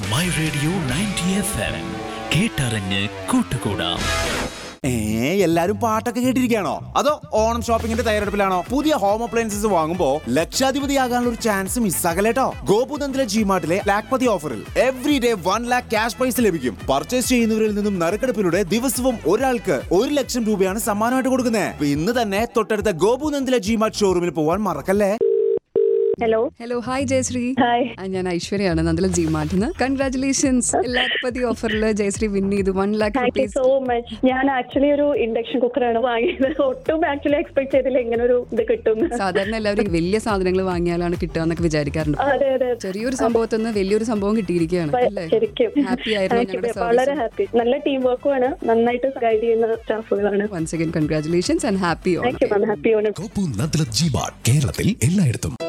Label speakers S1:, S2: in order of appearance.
S1: My radio 90 FM കേട്ടറിഞ്ഞ് കൂട്ടുകൂടാം.
S2: എല്ലാരും പാട്ടൊക്കെ കേട്ടിരിക്കുകയാണോ? അതോ ഓണം ഷോപ്പിംഗിന്റെ തയ്യാറെടുപ്പിലാണോ? പുതിയ ഹോം അപ്ലയൻസസ് വാങ്ങുമ്പോ ലക്ഷാധിപതിയാകാനുള്ള ഒരു ചാൻസ് മിസ്സാകലേട്ടോ. ഗോപുനന്ദിലെ ജിമാർട്ടിലെ ലാഖ്പതി ഓഫറിൽ every day 1 lakh cash prize ലഭിക്കും. പർച്ചേസ് ചെയ്യുന്നവരിൽ നിന്നും നറുക്കെടുപ്പിലൂടെ ദിവസവും ഒരാൾക്ക് 1 ലക്ഷം രൂപയാണ് സമ്മാനമായിട്ട് കൊടുക്കുന്നത്. ഇന്ന് തന്നെ തൊട്ടടുത്ത ഗോപുനന്ദിലെ ജിമാർട്ട് ഷോറൂമിൽ പോവാൻ മറക്കല്ലേ.
S3: Hello hi Jayashree. ഞാൻ ഐശ്വര്യാണ്, നന്ദല ജിമാർട്ടിന്ന്. കൺഗ്രാറ്റുലേഷൻസ്, ലാഖ്പതി ഓഫറിൽ ജയശ്രീ വിൻ ചെയ്തു 1 lakh rupees.
S4: So much. ഞാൻ ആക്ച്വലി ഒരു ഇൻഡക്ഷൻ കുക്കറാണ് വാങ്ങിയത്. ഒട്ടും ആക്ച്വലി എക്സ്പെക്ട് ചെയ്തില്ല ഇങ്ങനെ ഒരു ഇത് കിട്ടും.
S3: സാധാരണ എല്ലാവരും വലിയ സാധനങ്ങൾ വാങ്ങിയാലാണ് കിട്ടുക എന്നൊക്കെ വിചാരിക്കാറുണ്ട്. ചെറിയൊരു സംഭവത്തിൽ നിന്ന് വലിയൊരു സംഭവം കിട്ടിയിരിക്കുകയാണ്.
S4: ശരിക്കും
S3: ഹാപ്പി ആയിരുന്നു.
S4: വളരെ ഹാപ്പി. നല്ല ടീം വർക്കുമാണ്, നന്നായിട്ട് ഗൈഡ് ചെയ്യുന്ന സ്റ്റാഫുകളാണ്.
S3: Once again congratulations and happy Onam.
S4: Happy Onam.
S1: ഗോപുനന്ദിലെ G-Mart കേരളത്തിൽ എല്ലായിടത്തും.